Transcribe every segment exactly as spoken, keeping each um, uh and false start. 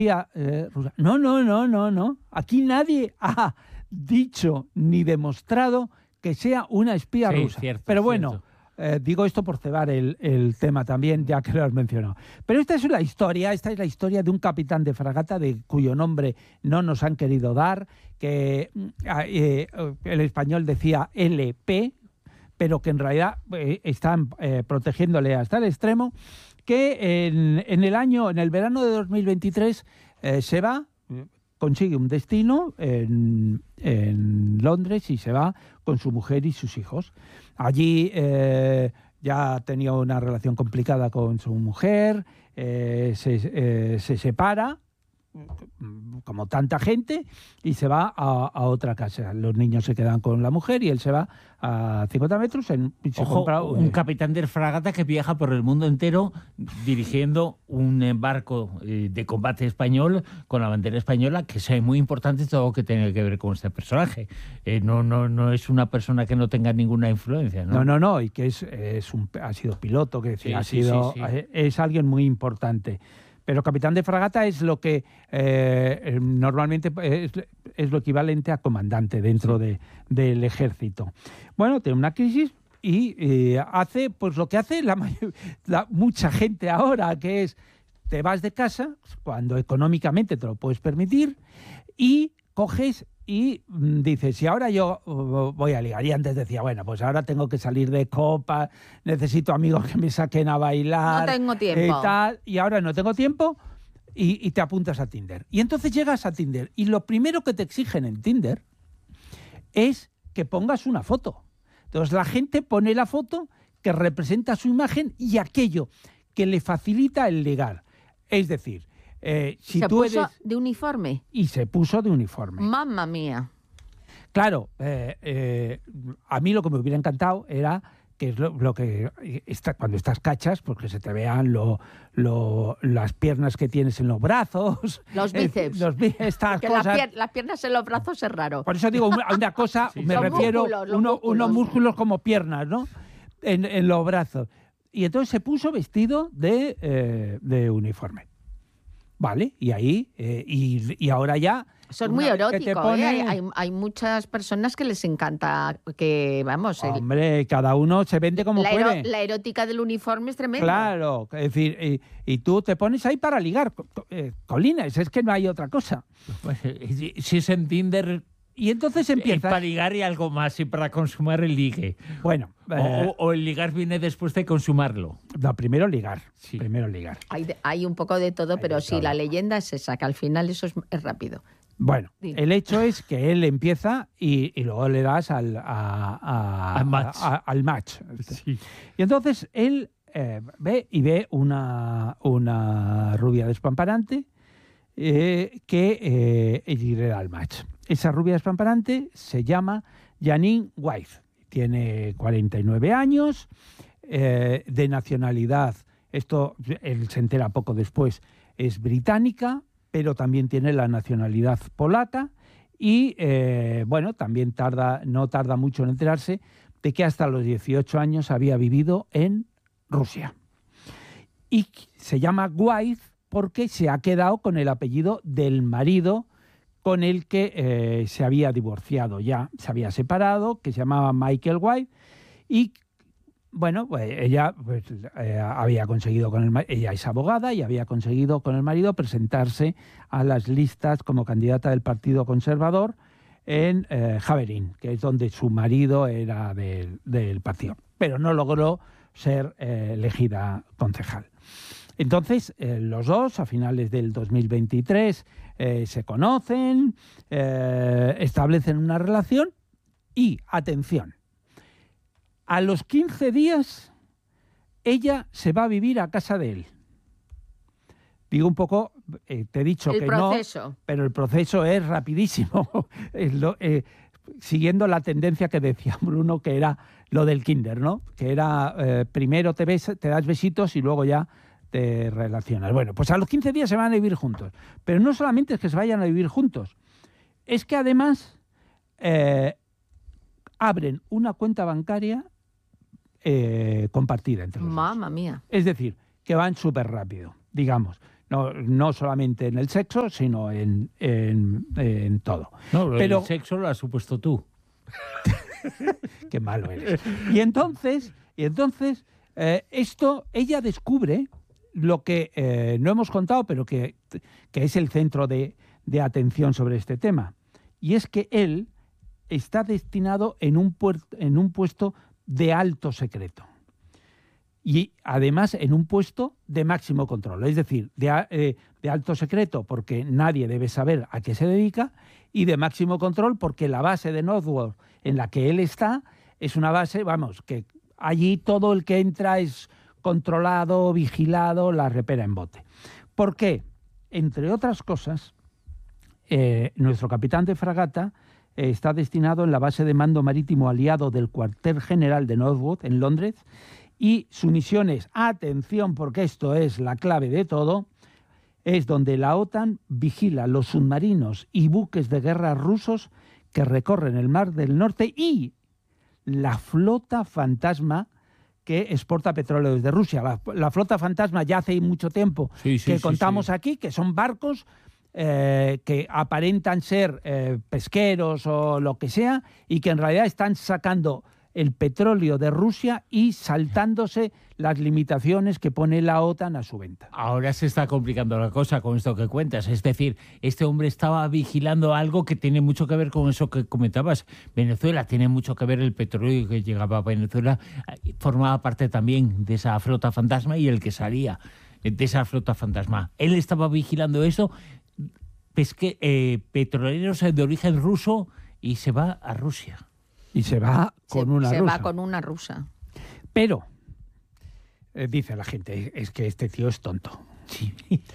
Eh, no, no, no, no, no. Aquí nadie ha dicho ni demostrado que sea una espía sí, rusa. Cierto, Pero bueno, cierto. eh, digo esto por cebar el, el tema también, ya que lo has mencionado. Pero esta es la historia, esta es la historia de un capitán de fragata de cuyo nombre no nos han querido dar, que eh, el español decía L P, pero que en realidad eh, están eh, protegiéndole hasta el extremo, que en, en el año, en el verano de dos mil veintitrés, eh, se va, consigue un destino en, en Londres y se va con su mujer y sus hijos. Allí eh, ya tenía una relación complicada con su mujer, eh, se, eh, se separa, como tanta gente, y se va a, a otra casa. Los niños se quedan con la mujer y él se va a cincuenta metros en, y se Ojo, compra un, un capitán de fragata que viaja por el mundo entero dirigiendo un barco eh, de combate español con la bandera española, que es muy importante todo lo que tiene que ver con este personaje. Eh, no, no, no es una persona que no tenga ninguna influencia, ¿no? No, no, no, y que es, es un, ha sido piloto, que Sí, ha sí, sido, sí, sí. es alguien muy importante. Pero capitán de fragata es lo que eh, normalmente es, es lo equivalente a comandante dentro sí. de, del ejército. Bueno, tiene una crisis y eh, hace pues lo que hace la, la, mucha gente ahora, que es te vas de casa cuando económicamente te lo puedes permitir y coges y dices, si ahora yo voy a ligar, y antes decía, bueno, pues ahora tengo que salir de copa, necesito amigos que me saquen a bailar. No tengo tiempo. Y, tal, y ahora no tengo tiempo y, y te apuntas a Tinder. Y entonces llegas a Tinder y lo primero que te exigen en Tinder es que pongas una foto. Entonces la gente pone la foto que representa su imagen y aquello que le facilita el ligar. Es decir, Eh, si ¿Se tú puso eres... de uniforme? Y se puso de uniforme. ¡Mamma mía! Claro, eh, eh, a mí lo que me hubiera encantado era que es lo, lo que está, cuando estás cachas, porque se te vean lo, lo, las piernas que tienes en los brazos. Los bíceps. Eh, los, estas que cosas. Las, pier las piernas en los brazos es raro. Por eso digo, a una cosa, sí, me los refiero, músculos, los uno, músculos. unos músculos como piernas, ¿no? En, en los brazos. Y entonces se puso vestido de, eh, de uniforme. Vale, y ahí, eh, y, y ahora ya... Son muy eróticos, pone... ¿eh? hay, hay muchas personas que les encanta que, vamos... El... Hombre, cada uno se vende como la puede. Ero, la erótica del uniforme es tremenda. Claro, es decir, y, y tú te pones ahí para ligar, eh, colines, es que no hay otra cosa. Pues, si es en Tinder... Y entonces empieza... Para ligar y algo más, y para consumar el ligue. Bueno... Eh, o, o el ligar viene después de consumarlo. No, primero ligar. Sí. Primero ligar. Hay, de, hay un poco de todo, hay pero de sí, todo. La leyenda es esa, que al final eso es, es rápido. Bueno, sí. El hecho es que él empieza y, y luego le das al, a, a, al match. A, a, al match. Sí. Y entonces él eh, ve y ve una, una rubia despamparante eh, que eh, y le da al match. Esa rubia despamparante se llama Janine White. Tiene cuarenta y nueve años, eh, de nacionalidad, esto él se entera poco después, es británica, pero también tiene la nacionalidad polaca y, eh, bueno, también tarda, no tarda mucho en enterarse de que hasta los dieciocho años había vivido en Rusia. Y se llama White porque se ha quedado con el apellido del marido con el que eh, se había divorciado ya, se había separado, que se llamaba Michael White, y bueno, pues ella pues, eh, había conseguido con el ella es abogada y había conseguido con el marido presentarse a las listas como candidata del Partido Conservador en eh, Javelin, que es donde su marido era del, del partido, pero no logró ser eh, elegida concejal. Entonces, eh, los dos, a finales del dos mil veintitrés, eh, se conocen, eh, establecen una relación y, atención, a los quince días, ella se va a vivir a casa de él. Digo un poco, eh, te he dicho el que proceso. no, pero el proceso es rapidísimo, es lo, eh, siguiendo la tendencia que decía Bruno, que era lo del kinder, ¿no? Que era, eh, primero te, ves, te das besitos y luego ya te relacionas. Bueno, pues a los quince días se van a vivir juntos. Pero no solamente es que se vayan a vivir juntos, es que además eh, abren una cuenta bancaria eh, compartida entre los Mamma dos. mía. Es decir, que van súper rápido, digamos. No, no solamente en el sexo, sino en, en, en todo. No, pero el sexo lo has supuesto tú. Qué malo eres. Y entonces, y entonces eh, esto, ella descubre lo que eh, no hemos contado, pero que, que es el centro de, de atención sobre este tema. Y es que él está destinado en un, puerto, en un puesto de alto secreto. Y además en un puesto de máximo control, es decir, de, eh, de alto secreto porque nadie debe saber a qué se dedica, y de máximo control porque la base de Northwood en la que él está es una base, vamos, que allí todo el que entra es controlado, vigilado, la repera en bote. ¿Por qué? Entre otras cosas, eh, nuestro capitán de fragata eh, está destinado en la base de mando marítimo aliado del cuartel general de Northwood, en Londres, y su misión es, atención, porque esto es la clave de todo, es donde la OTAN vigila los submarinos y buques de guerra rusos que recorren el Mar del Norte y la flota fantasma que exporta petróleo desde Rusia. La, la flota fantasma ya hace mucho tiempo sí, sí, que sí, contamos sí. aquí, que son barcos eh, que aparentan ser eh, pesqueros o lo que sea, y que en realidad están sacando el petróleo de Rusia y saltándose las limitaciones que pone la OTAN a su venta. Ahora se está complicando la cosa con esto que cuentas. Es decir, este hombre estaba vigilando algo que tiene mucho que ver con eso que comentabas. Venezuela tiene mucho que ver, el petróleo que llegaba a Venezuela formaba parte también de esa flota fantasma y el que salía de esa flota fantasma. Él estaba vigilando eso, pesque, eh, petroleros de origen ruso, y se va a Rusia. Y se va con se, una se rusa. va con una rusa. Pero, eh, dice la gente, es que este tío es tonto. Sí.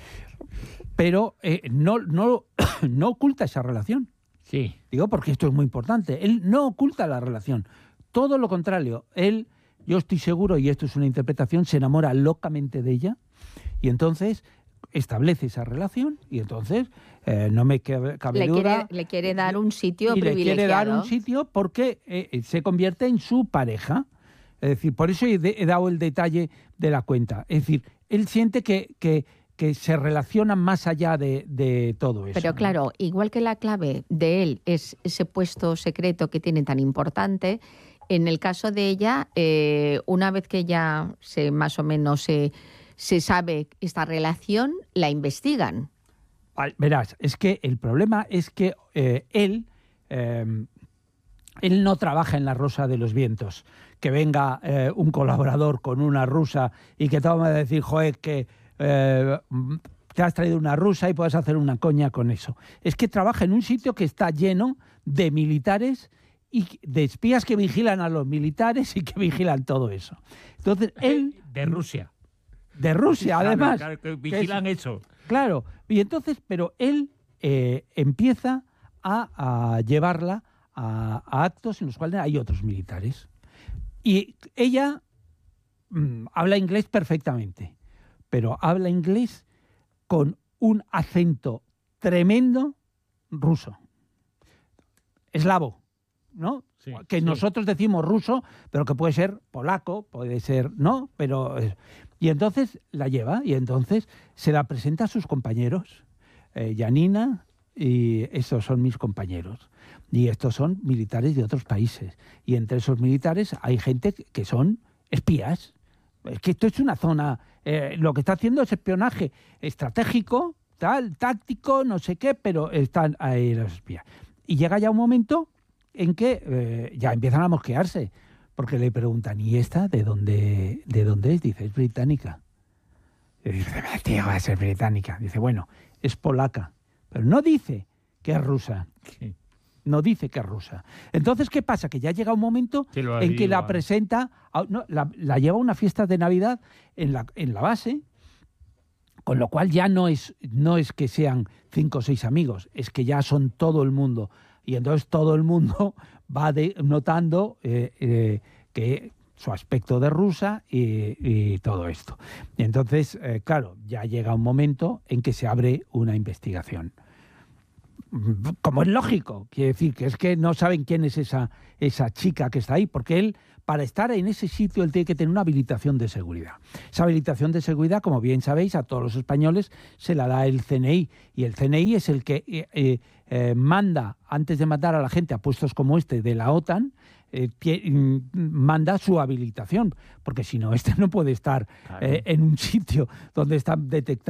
Pero eh, no, no, no oculta esa relación. Sí. Digo, porque esto es muy importante. Él no oculta la relación. Todo lo contrario. Él, yo estoy seguro, y esto es una interpretación, se enamora locamente de ella, y entonces establece esa relación, y entonces eh, no me cabe, cabe le duda. Quiere, le quiere dar un sitio y privilegiado. Le quiere dar un sitio porque eh, se convierte en su pareja. Es decir, por eso he, de, he dado el detalle de la cuenta. Es decir, él siente que, que, que se relacionan más allá de, de todo eso. Pero claro, igual que la clave de él es ese puesto secreto que tiene tan importante, en el caso de ella, eh, una vez que ya se más o menos se, se sabe esta relación, la investigan. Verás, es que el problema es que eh, él, eh, él no trabaja en la Rosa de los Vientos. Que venga eh, un colaborador con una rusa y que tome a decir, joder, que eh, te has traído una rusa y puedes hacer una coña con eso. Es que trabaja en un sitio que está lleno de militares y de espías que vigilan a los militares y que vigilan todo eso. Entonces, él... De Rusia. De Rusia, además. Claro, que vigilan que es, eso. Claro. Y entonces, pero él eh, empieza a, a llevarla a, a actos en los cuales hay otros militares. Y ella mmm, habla inglés perfectamente, pero habla inglés con un acento tremendo ruso. Eslavo, ¿no? Sí, que sí. Nosotros decimos ruso, pero que puede ser polaco, puede ser, ¿no? Pero y entonces la lleva y entonces se la presenta a sus compañeros. Eh, Janina y estos son mis compañeros. Y estos son militares de otros países. Y entre esos militares hay gente que son espías. Es que esto es una zona... Eh, lo que está haciendo es espionaje estratégico, tal, táctico, no sé qué, pero están ahí los espías. Y llega ya un momento en que eh, ya empiezan a mosquearse, porque le preguntan, ¿y esta de dónde, de dónde es? Dice, es británica. Y dice, tío, va a ser británica. Dice, bueno, es polaca. Pero no dice que es rusa. Sí. No dice que es rusa. Entonces, ¿qué pasa? Que ya llega un momento en que la presenta, a, no, la, la lleva a una fiesta de Navidad en la, en la base, con lo cual ya no es, no es que sean cinco o seis amigos, es que ya son todo el mundo. Y entonces todo el mundo va de, notando eh, eh, que su aspecto de rusa y, y todo esto. Y entonces, eh, claro, ya llega un momento en que se abre una investigación. como es lógico, quiere decir que es que no saben quién es esa, esa chica que está ahí, porque él, para estar en ese sitio, él tiene que tener una habilitación de seguridad. Esa habilitación de seguridad, como bien sabéis, a todos los españoles se la da el C N I, y el C N I es el que eh, eh, eh, manda, antes de mandar a la gente a puestos como este de la OTAN, eh, que, manda su habilitación, porque si no, este no puede estar claro. eh, en un sitio donde están detectados